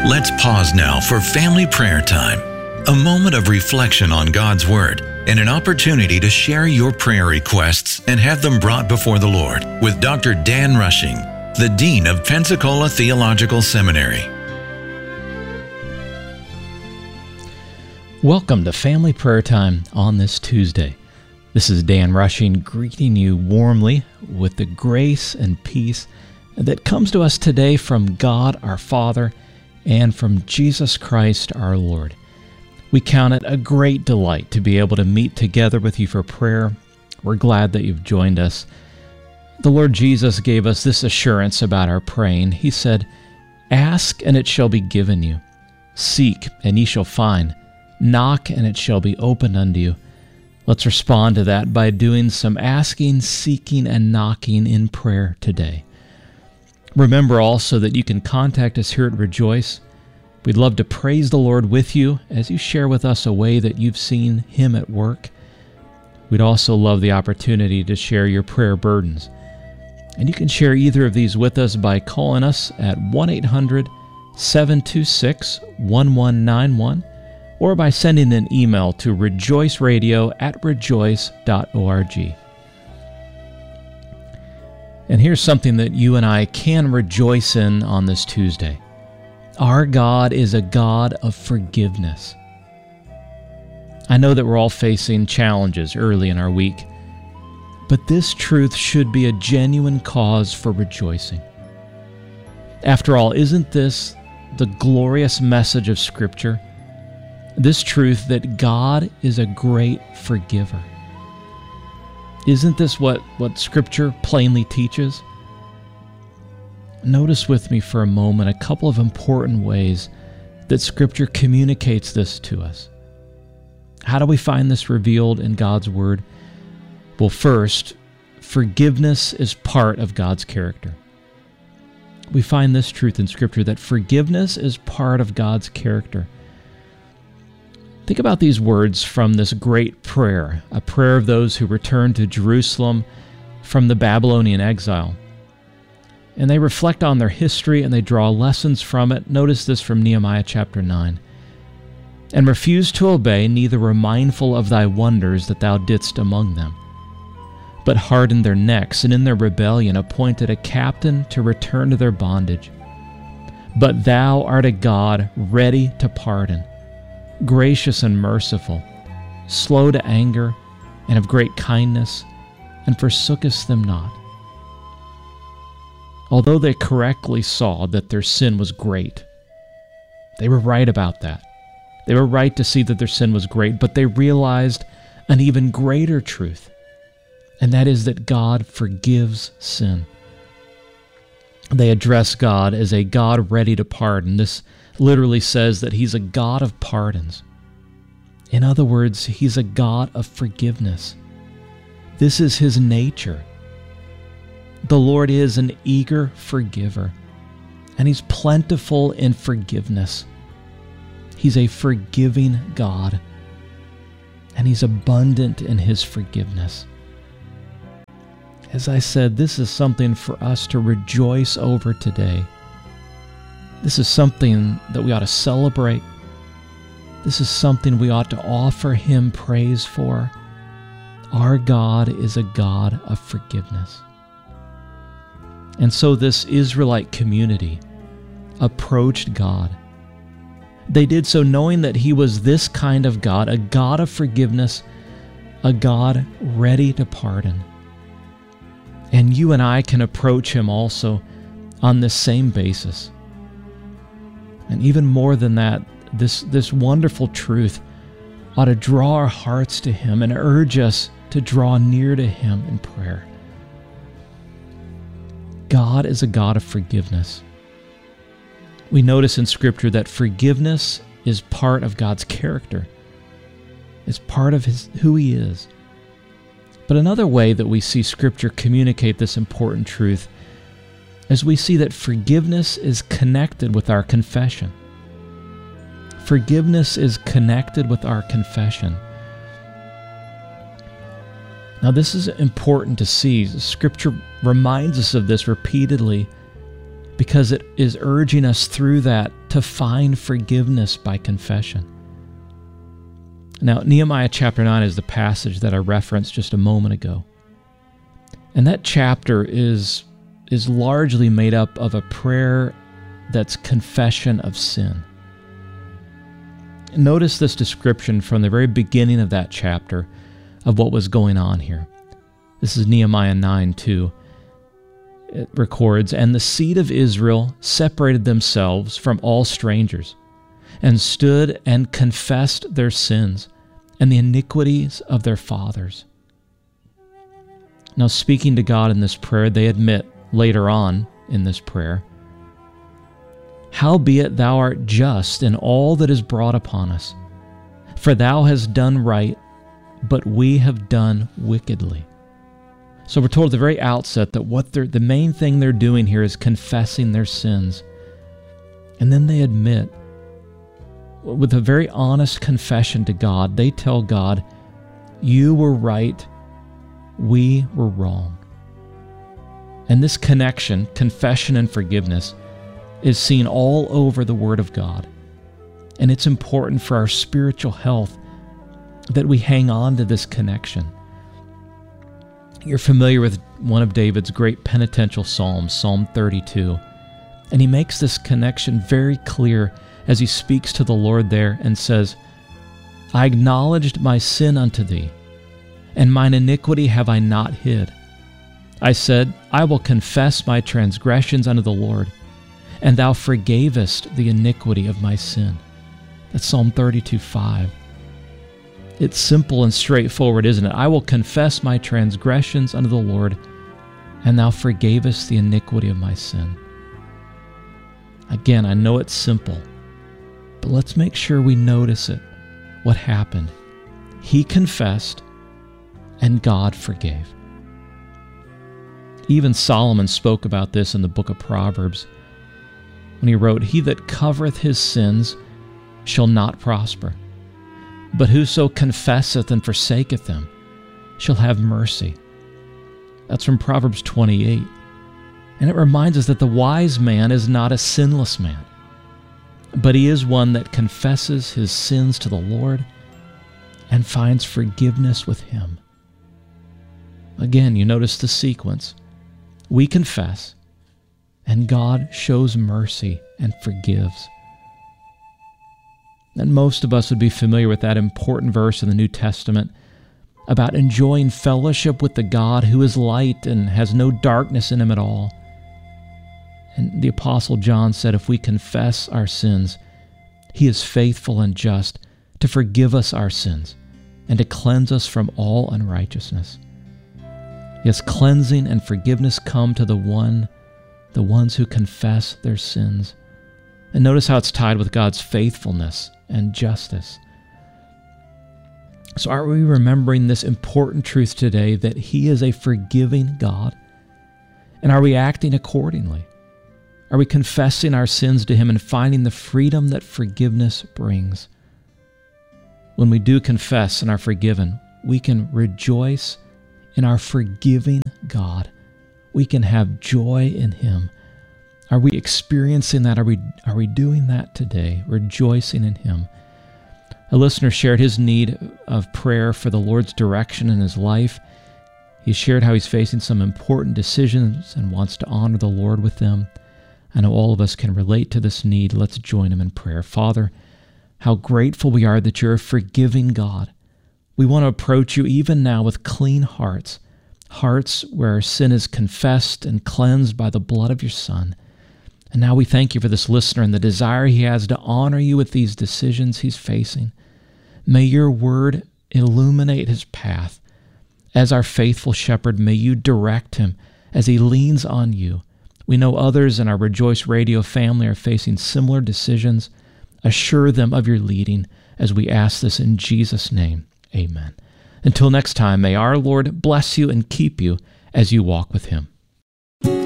Let's pause now for family prayer time, a moment of reflection on God's Word and an opportunity to share your prayer requests and have them brought before the Lord with Dr. Dan Rushing, the Dean of Pensacola Theological Seminary. Welcome to Family Prayer Time on this Tuesday. This is Dan Rushing greeting you warmly with the grace and peace that comes to us today from God our Father and from Jesus Christ our Lord. We count it a great delight to be able to meet together with you for prayer. We're glad that you've joined us. The Lord Jesus gave us this assurance about our praying. He said, "Ask, and it shall be given you. Seek, and ye shall find. Knock, and it shall be opened unto you." Let's respond to that by doing some asking, seeking, and knocking in prayer today. Remember also that you can contact us here at Rejoice. We'd love to praise the Lord with you as you share with us a way that you've seen Him at work. We'd also love the opportunity to share your prayer burdens. And you can share either of these with us by calling us at 1-800-726-1191 or by sending an email to rejoiceradio@rejoice.org. And here's something that you and I can rejoice in on this Tuesday. Our God is a God of forgiveness. I know that we're all facing challenges early in our week, but this truth should be a genuine cause for rejoicing. After all, isn't this the glorious message of Scripture? This truth that God is a great forgiver. Isn't this what Scripture plainly teaches? Notice with me for a moment a couple of important ways that Scripture communicates this to us. How do we find this revealed in God's Word? Well, first, forgiveness is part of God's character. We find this truth in Scripture, that forgiveness is part of God's character. Think about these words from this great prayer, a prayer of those who returned to Jerusalem from the Babylonian exile. And they reflect on their history and they draw lessons from it. Notice this from Nehemiah chapter 9. "And refused to obey, neither were mindful of thy wonders that thou didst among them, but hardened their necks, and in their rebellion appointed a captain to return to their bondage. But thou art a God ready to pardon, gracious and merciful, slow to anger, and of great kindness, and forsookest them not." Although they correctly saw that their sin was great, they were right about that. They were right to see that their sin was great, but they realized an even greater truth, and that is that God forgives sin. They address God as a God ready to pardon. This literally says that He's a God of pardons. In other words, He's a God of forgiveness. This is His nature. The Lord is an eager forgiver, and He's plentiful in forgiveness. He's a forgiving God, and He's abundant in His forgiveness. As I said, this is something for us to rejoice over today. This is something that we ought to celebrate. This is something we ought to offer Him praise for. Our God is a God of forgiveness. And so this Israelite community approached God. They did so knowing that He was this kind of God, a God of forgiveness, a God ready to pardon. And you and I can approach Him also on this same basis. And even more than that, this wonderful truth ought to draw our hearts to Him and urge us to draw near to Him in prayer. God is a God of forgiveness. We notice in Scripture that forgiveness is part of God's character. It's part of who He is. But another way that we see Scripture communicate this important truth is we see that forgiveness is connected with our confession. Forgiveness is connected with our confession. Now, this is important to see. Scripture reminds us of this repeatedly because it is urging us through that to find forgiveness by confession. Now, Nehemiah chapter 9 is the passage that I referenced just a moment ago. And that chapter is largely made up of a prayer that's confession of sin. Notice this description from the very beginning of that chapter of what was going on here. This is Nehemiah 9:2. It records, "And the seed of Israel separated themselves from all strangers, and stood and confessed their sins and the iniquities of their fathers." Now, speaking to God in this prayer, they admit later on in this prayer, "Howbeit thou art just in all that is brought upon us, for thou hast done right, but we have done wickedly." So we're told at the very outset that the main thing they're doing here is confessing their sins. And then they admit, with a very honest confession to God, they tell God, "You were right, we were wrong." And this connection, confession and forgiveness, is seen all over the Word of God. And it's important for our spiritual health that we hang on to this connection. You're familiar with one of David's great penitential psalms, Psalm 32. And he makes this connection very clear as he speaks to the Lord there and says, "I acknowledged my sin unto thee, and mine iniquity have I not hid. I said, I will confess my transgressions unto the Lord, and thou forgavest the iniquity of my sin." That's Psalm 32:5. It's simple and straightforward, isn't it? "I will confess my transgressions unto the Lord, and thou forgavest the iniquity of my sin." Again, I know it's simple, but let's make sure we notice it. What happened? He confessed, and God forgave. Even Solomon spoke about this in the book of Proverbs when he wrote, "He that covereth his sins shall not prosper, but whoso confesseth and forsaketh them shall have mercy." That's from Proverbs 28. And it reminds us that the wise man is not a sinless man, but he is one that confesses his sins to the Lord and finds forgiveness with Him. Again, you notice the sequence. We confess, and God shows mercy and forgives. And most of us would be familiar with that important verse in the New Testament about enjoying fellowship with the God who is light and has no darkness in Him at all. And the Apostle John said, if we confess our sins, He is faithful and just to forgive us our sins and to cleanse us from all unrighteousness. Yes, cleansing and forgiveness come to the ones who confess their sins. And notice how it's tied with God's faithfulness and justice. So are we remembering this important truth today, that He is a forgiving God? And are we acting accordingly? Are we confessing our sins to Him and finding the freedom that forgiveness brings? When we do confess and are forgiven, we can rejoice in our forgiving God. We can have joy in Him. Are we experiencing that? Are we doing that today, rejoicing in Him? A listener shared his need of prayer for the Lord's direction in his life. He shared how he's facing some important decisions and wants to honor the Lord with them. I know all of us can relate to this need. Let's join him in prayer. Father, how grateful we are that You're a forgiving God. We want to approach You even now with clean hearts, hearts where our sin is confessed and cleansed by the blood of Your Son. And now we thank You for this listener and the desire he has to honor You with these decisions he's facing. May Your word illuminate his path. As our faithful shepherd, may You direct him as he leans on You. We know others in our Rejoice Radio family are facing similar decisions. Assure them of Your leading as we ask this in Jesus' name. Amen. Until next time, may our Lord bless you and keep you as you walk with Him.